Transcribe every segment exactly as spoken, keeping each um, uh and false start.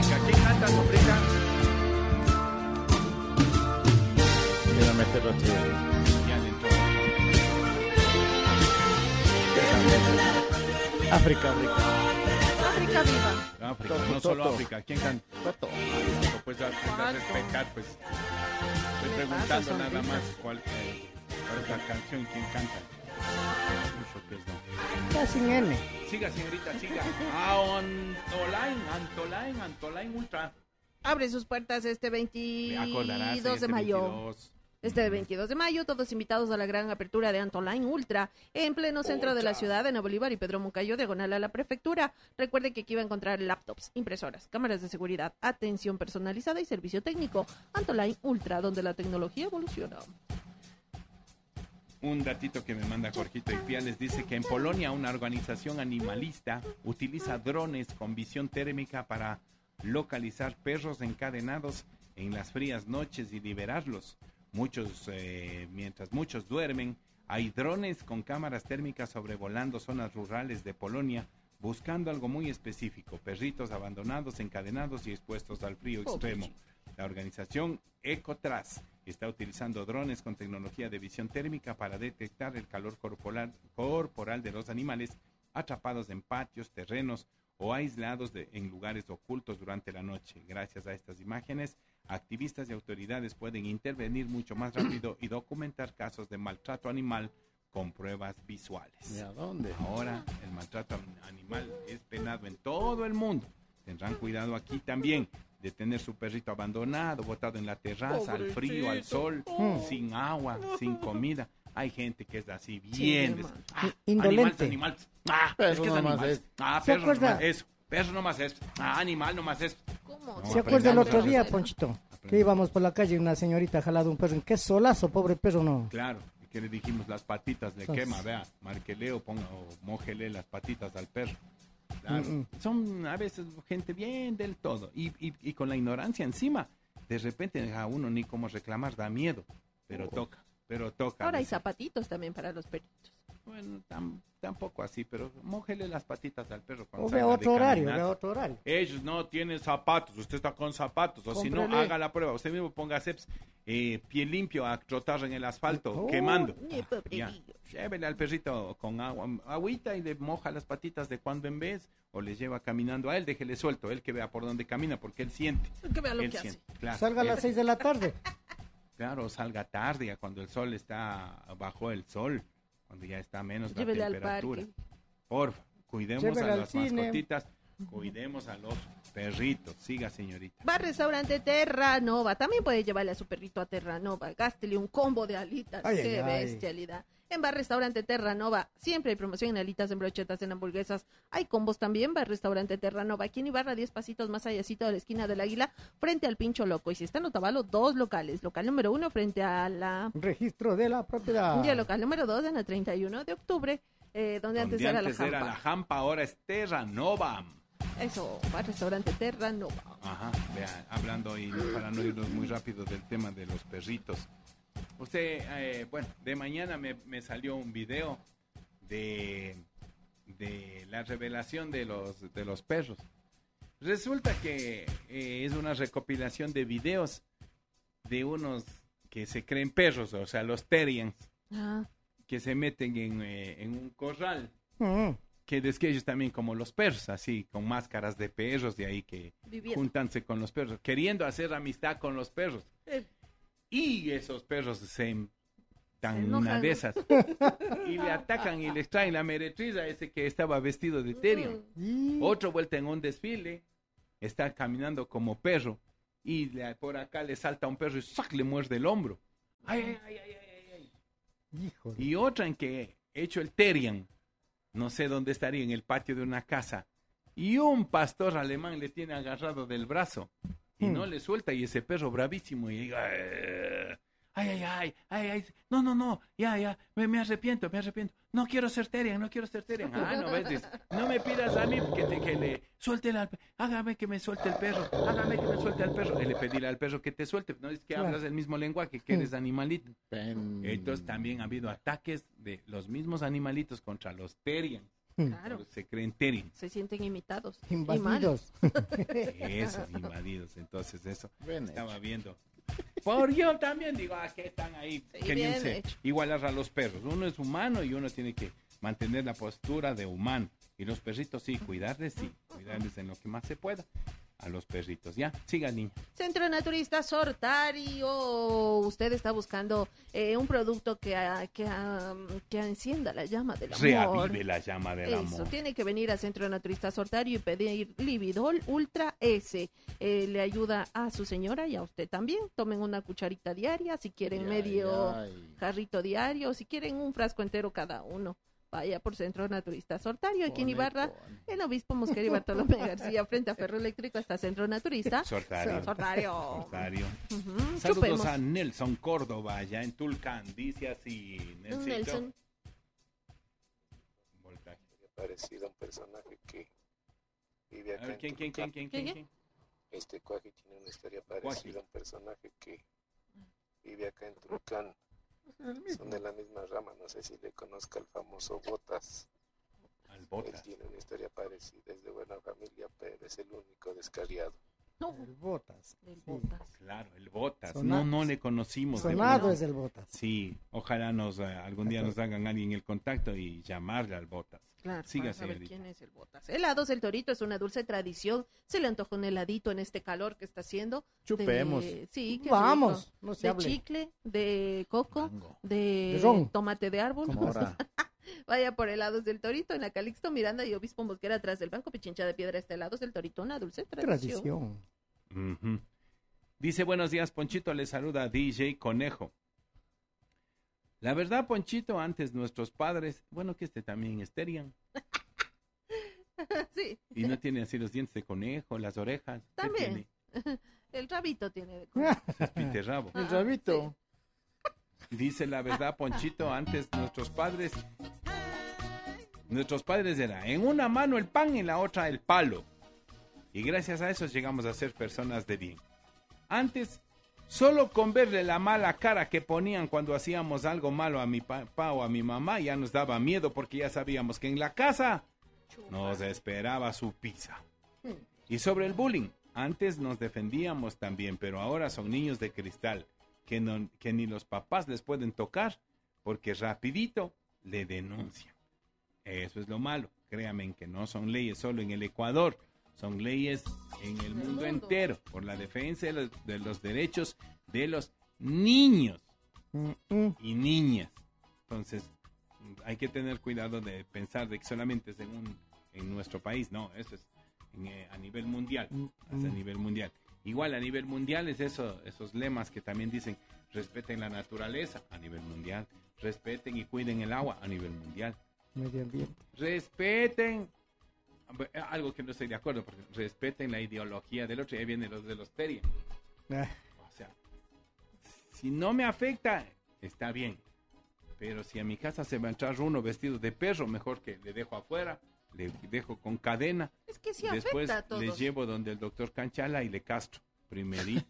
África. ¿Quién canta, sombrita? Quiero meter otro. Ya le entró. África, África. África viva. África, Toto, no solo Toto. África. ¿Quién canta? Toto. No, pues a, pues, a ¿Cuál? respetar, pues. Estoy ¿Qué preguntando pasa, nada sombrita? más cuál, eh, cuál es la canción y quién canta. Mucho que es, no. Ya sin N. Siga, señorita, siga. Ah, Antoline, Antoline, Antoline Ultra. Abre sus puertas este Me acordarás, veintidós este de mayo. veintidós. Este veintidós de mayo, todos invitados a la gran apertura de Antoline Ultra, en pleno centro de la Ultra. ciudad, en Bolívar y Pedro Moncayo, diagonal a la prefectura. Recuerde que aquí va a encontrar laptops, impresoras, cámaras de seguridad, atención personalizada y servicio técnico. Antoline Ultra, donde la tecnología evoluciona. Un datito que me manda Jorgito Ipiales dice que en Polonia una organización animalista utiliza drones con visión térmica para localizar perros encadenados en las frías noches y liberarlos. Muchos, eh, mientras muchos duermen, hay drones con cámaras térmicas sobrevolando zonas rurales de Polonia buscando algo muy específico, perritos abandonados, encadenados y expuestos al frío extremo. La organización Ecotras está utilizando drones con tecnología de visión térmica para detectar el calor corporal, corporal de los animales atrapados en patios, terrenos o aislados de, en lugares ocultos durante la noche. Gracias a estas imágenes, activistas y autoridades pueden intervenir mucho más rápido y documentar casos de maltrato animal con pruebas visuales. ¿Y a dónde? Ahora el maltrato animal es penado en todo el mundo. Tendrán cuidado aquí también de tener su perrito abandonado, botado en la terraza, al frío, al sol, Oh. sin agua, sin comida. Hay gente que es así, bien. Sí, des- man. ah, Indolente. Animales, animales. Ah, Perro es que es nomás animal. es. Ah, ¿Se perro acuerda? nomás eso. Perro nomás es. Ah, animal nomás es. ¿Cómo? No, ¿Se acuerda el otro aprendamos día, a- Ponchito? Que íbamos por la calle y una señorita jalado un perro. Qué solazo, pobre perro, no. Claro, y que le dijimos las patitas le Entonces- quema, vea, marquele o ponga o mójele las patitas al perro. Claro. Mm, mm. Son a veces gente bien del todo y, y, y con la ignorancia encima, de repente a uno ni cómo reclamar, da miedo, pero toca, pero toca. Ahora hay Dice. zapatitos también para los perritos. Bueno, tam- tampoco así, pero mójele las patitas al perro cuando O vea salga de otro horario, caminata. vea otro horario. Ellos no tienen zapatos, usted está con zapatos, o si no, Cómprele. haga la prueba, usted mismo ponga ceps, eh, pie limpio a trotar en el asfalto, Oh, quemando. Ni pobre Ya, niño. llévele al perrito con agua, agüita y le moja las patitas de cuando en vez, o le lleva caminando a él, déjele suelto, él que vea por dónde camina, porque él siente. Que vea lo Él que hace. siente, claro, Salga a él- las seis de la tarde. Claro, salga tarde, ya cuando el sol está bajo el sol, cuando ya está menos la Llévele al temperatura. parque. Porfa, cuidemos Llévele a al las cine. mascotitas, cuidemos a los perritos. Siga, señorita. Va al restaurante Terranova. También puede llevarle a su perrito a Terranova. Gástele un combo de alitas. Ay, Qué ay, ay. bestialidad. En Bar Restaurante Terranova siempre hay promoción en alitas, en brochetas, en hamburguesas. Hay combos también. Bar Restaurante Terranova. Aquí en Ibarra, diez pasitos más allácito de la esquina del Águila, frente al Pincho Loco. Y si está en Otavalo, dos locales. Local número uno frente a la... Registro de la propiedad. Y el local número dos en la treinta y uno de octubre, eh, donde, antes Donde era antes la era Jampa. la Jampa, ahora es Terranova. Eso, Bar Restaurante Terranova. Ajá, vea, hablando y para no irnos muy rápido del tema de los perritos. Usted, eh, bueno, de mañana me, me salió un video de, de la revelación de los, de los perros. Resulta que eh, es una recopilación de videos de unos que se creen perros, o sea, los Terriers, Ah, que se meten en, eh, en un corral. Mm. Que es que ellos también como los perros, así, con máscaras de perros, de ahí que viviendo. juntanse con los perros, queriendo hacer amistad con los perros. Eh, Y esos perros se en- dan Se enojan, una de ¿no? esas. Y le atacan y les traen la meretriz a ese que estaba vestido de Terion. Y- Otra vuelta en un desfile, está caminando como perro y le- por acá le salta un perro y ¡sac! Le muerde el hombro. Ay, ay, ay, ay, ay, ay. Hijo de- Y otra en que hecho el Terian, no sé dónde estaría, en el patio de una casa, y un pastor alemán le tiene agarrado del brazo y Hmm. no le suelta, y ese perro bravísimo y diga, "Eh, ay, ay, ay, ay, ay, no, no, no, ya, ya, me, me arrepiento, me arrepiento, no quiero ser Terian, no quiero ser Terian, ah, no ves, Dice, no me pidas a mí que, te, que le suelte el, hágame que me suelte el perro, hágame que me suelte al perro, y le pedirle al perro que te suelte, no es que Claro. hablas el mismo lenguaje, que eres animalito. Pen- Entonces también ha habido ataques de los mismos animalitos contra los Terians. Claro. Se creen Terin. Se sienten imitados. Y mal. Invadidos. Eso, invadidos. Entonces, eso Bien estaba hecho. viendo. Por yo también digo, ah, que están ahí Sí, queriéndose bien hecho. igualar a los perros. Uno es humano y uno tiene que mantener la postura de humano. Y los perritos, sí, cuidarles, sí. Cuidarles en lo que más se pueda. A los perritos. Ya, siga, niña. Centro Naturista Sortario. Usted está buscando eh, un producto que, ah, que, ah, que encienda la llama del amor. Reavive la llama del Eso, amor. tiene que venir a Centro Naturista Sortario y pedir Lividol Ultra S. Eh, le ayuda a su señora y a usted también. Tomen una cucharita diaria, si quieren Ay, medio ay. jarrito diario, si quieren un frasco entero cada uno. Vaya por Centro Naturista Sortario, aquí en Pone, Ibarra, pone. en Obispo Mosquera y Bartolomé García, frente a Ferroeléctrico, está Centro Naturista Sortario. Sortario. Sortario. Ujú, Saludos chupemos. a Nelson Córdoba, allá en Tulcán. Dice así, Nelsito. Nelson. Voltaje. Parecido a un personaje que vive A acá ver, en ¿quién, quién, Tulcán. quién, quién, ¿Quién, quién? quién? quién? Este Cuaji tiene una historia Cuaji. parecida a un personaje que vive acá en Tulcán. Son de la misma rama, no sé si le conozca el famoso Botas. Al Él Botas. tiene una historia parecida, es de buena familia, pero es el único descarriado. No, El Botas. del Sí. Botas. Claro, el Botas. Sonado. No, no le conocimos. de Sonado verdad. es el Botas. Sí, ojalá nos eh, algún día nos hagan alguien el contacto y llamarle al Botas. Claro, Siga, para saber señorita. quién es el Botas. Helados El Torito es una dulce tradición. Se le antoja un heladito en este calor que está haciendo. Chupemos. De- sí, qué Vamos, rico. no se De hable. chicle, de coco, Mango. de, De ron. tomate de árbol. Como ahora. Vaya por Helados del Torito en la Calixto Miranda y Obispo Mosquera atrás del Banco Pichincha de Piedra. Este Helados del Torito, una dulce tradición. Tradición. Ujú. Dice, buenos días, Ponchito, le saluda D J Conejo. La verdad, Ponchito, antes nuestros padres, bueno, que este también esterían, Sí, y no tiene así los dientes de conejo, las orejas. ¿Qué también. tiene? El rabito tiene de comer. Es pinterrabo. El Ah, rabito. Dice la verdad, Ponchito, antes nuestros padres, nuestros padres era en una mano el pan y en la otra el palo. Y gracias a eso llegamos a ser personas de bien. Antes, solo con verle la mala cara que ponían cuando hacíamos algo malo a mi papá o a mi mamá, ya nos daba miedo porque ya sabíamos que en la casa nos esperaba su pizza. Y sobre el bullying, antes nos defendíamos también, pero ahora son niños de cristal que, no, que ni los papás les pueden tocar porque rapidito le denuncian. Eso es lo malo. Créanme que no son leyes solo en el Ecuador, son leyes en el mundo, mundo. entero por la defensa de los, de los derechos de los niños Mm, mm. y niñas. Entonces, hay que tener cuidado de pensar de que solamente es en, un, en nuestro país. No, eso es en, eh, a nivel mundial. Mm, Es a mm. nivel mundial. Igual a nivel mundial es eso, esos lemas que también dicen respeten la naturaleza a nivel mundial, respeten y cuiden el agua a nivel mundial, Medio ambiente. respeten algo que no estoy de acuerdo, porque respeten la ideología del otro, y ahí vienen los de los Teria. Ah, O sea, si no me afecta, está bien. Pero si a mi casa se va a entrar uno vestido de perro, mejor que le dejo afuera, le dejo con cadena. Es que sí Después afecta a todos. le llevo donde el doctor Canchala y le castro. Primerito.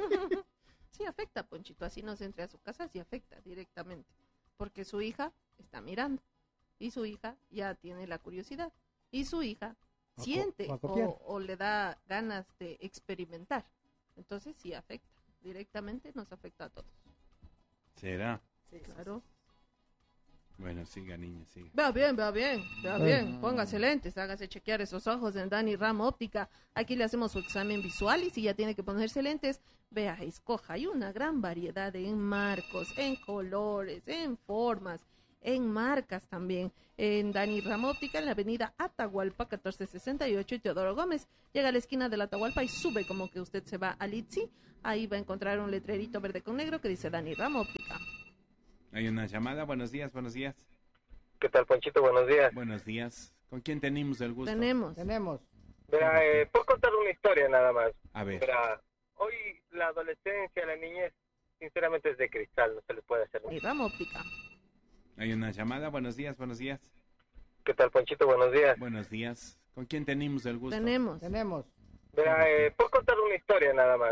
Sí afecta, Ponchito, así no se entre a su casa, sí afecta directamente, porque su hija está mirando y su hija ya tiene la curiosidad y su hija Va a co- siente va a copiar. o, o le da ganas de experimentar, entonces sí afecta, directamente nos afecta a todos. ¿Será? Claro. Bueno, siga, niña, siga. Vea bien, vea bien, vea Ah. bien, póngase lentes, hágase chequear esos ojos en Dani Ram Óptica. Aquí le hacemos su examen visual y si ya tiene que ponerse lentes, vea, escoja. Hay una gran variedad en marcos, en colores, en formas, en marcas también. En Dani Ram Óptica, en la avenida Atahualpa, catorce sesenta y ocho, y Teodoro Gómez. Llega a la esquina de la Atahualpa y sube como que usted se va a Litsi. Ahí va a encontrar un letrerito verde con negro que dice Dani Ram Óptica. Hay una llamada. Buenos días, buenos días. ¿Qué tal, Ponchito? Buenos días. Buenos días. ¿Con quién tenemos el gusto? Tenemos. Tenemos. Verá, eh, por contar una historia nada más. A ver. Verá, hoy la adolescencia, la niñez, sinceramente es de cristal, no se le puede hacer. Dani Ram Óptica. Hay una llamada. Buenos días, buenos días. ¿Qué tal, Ponchito? Buenos días. Buenos días. ¿Con quién tenemos el gusto? Tenemos. Tenemos. Verá, eh, por contar una historia nada más.